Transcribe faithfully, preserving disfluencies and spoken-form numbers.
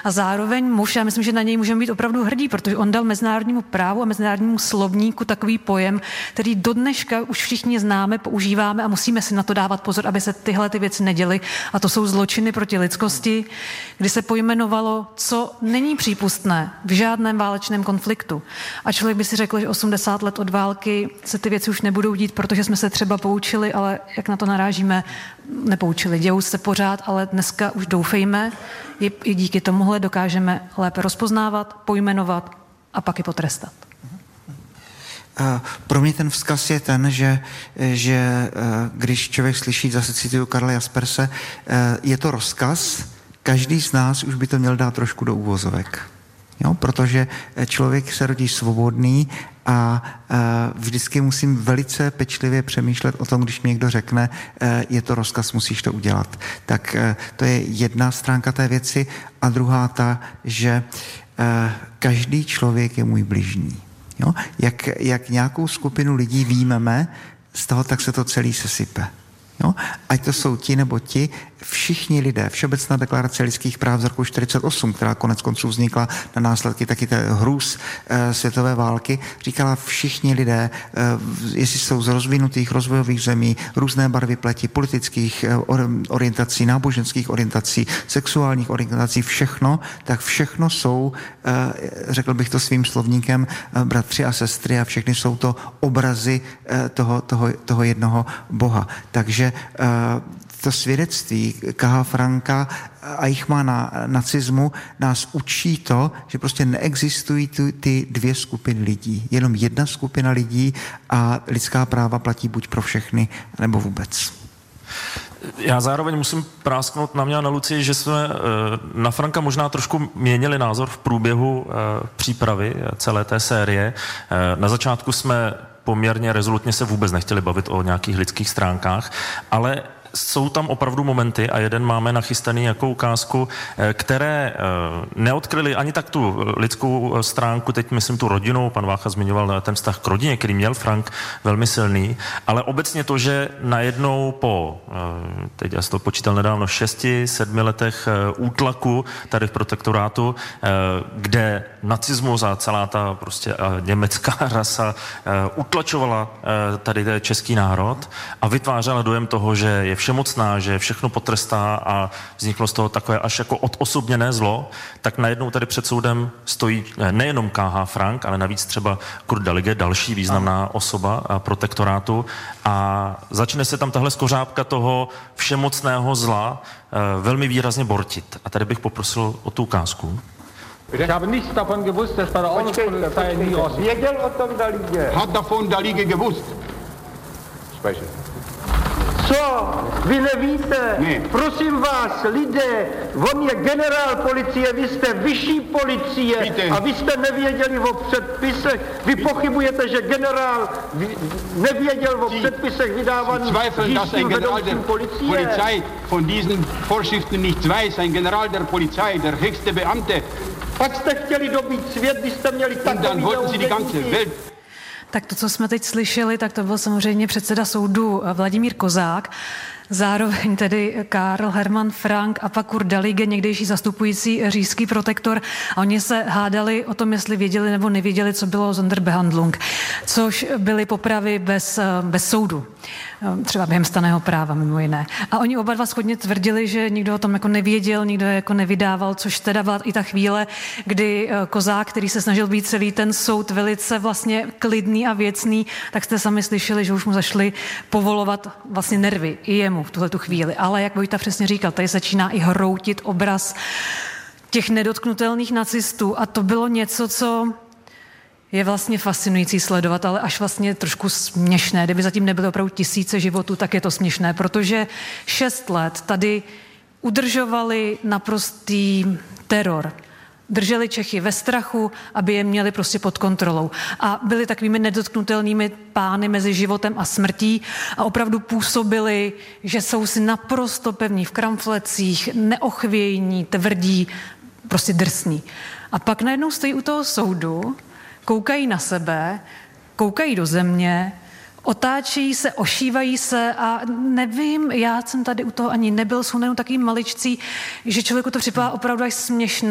a zároveň muž, já myslím, že na něj můžeme být opravdu hrdí, protože on dal mezinárodnímu právu a mezinárodnímu slovníku takový pojem, který do dneška už všichni známe, používáme a musíme si na to dávat pozor, aby se tyhle ty věci neděly. A to jsou zločiny proti lidskosti, kdy se pojmenovalo, co není přípustné v žádném válečném konfliktu. A člověk by si řekl, že osmdesát let od války se ty věci už nebudou dít, protože jsme se třeba poučili, ale jak na to narážíme, nepoučili. Dějou se pořád, ale dneska už doufejme, i díky tomuhle dokážeme lépe rozpoznávat, pojmenovat a pak i potrestat. Pro mě ten vzkaz je ten, že, že když člověk slyší, zase cituju Karla Jasperse, je to rozkaz, každý z nás už by to měl dát trošku do úvozovek. Jo? Protože člověk se rodí svobodný a vždycky musím velice pečlivě přemýšlet o tom, když mi někdo řekne, je to rozkaz, musíš to udělat. Tak to je jedna stránka té věci a druhá ta, že každý člověk je můj bližní. Jo? Jak, jak nějakou skupinu lidí výjmeme, z toho tak se to celý sesype. Jo? Ať to jsou ti nebo ti, všichni lidé, Všeobecná deklarace lidských práv z roku čtyřicet osm, která konec konců vznikla na následky taky té hrůz e, světové války, říkala všichni lidé, e, jestli jsou z rozvinutých rozvojových zemí, různé barvy pleti, politických e, orientací, náboženských orientací, sexuálních orientací, všechno, tak všechno jsou, e, řekl bych to svým slovníkem, e, bratři a sestry a všechny jsou to obrazy e, toho, toho, toho jednoho Boha. Takže e, to svědectví K H. Franka a Eichmanna nacismu nás učí to, že prostě neexistují tu, ty dvě skupiny lidí. Jenom jedna skupina lidí a lidská práva platí buď pro všechny, nebo vůbec. Já zároveň musím prásknout na mě a na Lucii, že jsme na Franka možná trošku měnili názor v průběhu přípravy celé té série. Na začátku jsme poměrně rezolutně se vůbec nechtěli bavit o nějakých lidských stránkách, ale jsou tam opravdu momenty a jeden máme nachystaný jako ukázku, které neodkryly ani tak tu lidskou stránku, teď myslím tu rodinu, pan Vácha zmiňoval ten vztah k rodině, který měl Frank velmi silný, ale obecně to, že najednou po, teď já jsem to počítal nedávno, šesti, sedmi letech útlaku tady v protektorátu, kde nacismus a celá ta prostě německá rasa utlačovala tady český národ a vytvářela dojem toho, že je všemocná, že všechno potrestá a vzniklo z toho takové až jako odosobněné zlo, tak najednou tady před soudem stojí nejenom K H. Frank, ale navíc třeba Kurt Daliगे, další významná osoba protektorátu a začne se tam tahle skořápka toho všemocného zla velmi výrazně bortit. A tady bych poprosil o tu ukázku. Ich habe nichts davon gewusst, dass bei der Ordnungspolizei nie aus... Věděl o tom Daligue. Hat davon Daligue gewusst? Sprechen. Co? Vy nevíte? Ne. Prosím vás, lidé, on je generál policie, vy jste vyšší policie. Víte. A vy jste nevěděli o předpisech. Vy pochybujete, že generál nevěděl o předpisech vydávaných vyšším vedoucím policie. Polizei von diesen Vorschriften nichts weiß. Ein General der Polizei, der höchste Beamte. Pak jste chtěli dobít svět, když jste měli takový neuvědění. Tak to, co jsme teď slyšeli, tak to byl samozřejmě předseda soudu Vladimír Kozák, zároveň tedy Karl Hermann Frank a pak Kurt Daligue, někdejší zastupující říšský protektor. A oni se hádali o tom, jestli věděli nebo nevěděli, co bylo Sonderbehandlung, což byly popravy bez, bez soudu. Třeba během stanného práva, mimo jiné. A oni oba dva shodně tvrdili, že nikdo o tom jako nevěděl, nikdo je jako nevydával, což teda byla i ta chvíle, kdy Kozák, který se snažil být celý ten soud velice vlastně klidný a věcný, tak jste sami slyšeli, že už mu zašli povolovat vlastně nervy i jemu v tuhletu chvíli. Ale jak Vojta přesně říkal, tady začíná i hroutit obraz těch nedotknutelných nacistů a to bylo něco, co je vlastně fascinující sledovat, ale až vlastně trošku směšné. Kdyby zatím nebyly opravdu tisíce životů, tak je to směšné, protože šest let tady udržovali naprostý teror. Drželi Čechy ve strachu, aby je měli prostě pod kontrolou. A byli takovými nedotknutelnými pány mezi životem a smrtí a opravdu působili, že jsou si naprosto pevní v kramflecích, neochvějní, tvrdí, prostě drsní. A pak najednou stojí u toho soudu, koukají na sebe, koukají do země, otáčejí se, ošívají se a nevím, já jsem tady u toho ani nebyl, jsou najednou takový maličcí, že člověku to připadá opravdu až směšné.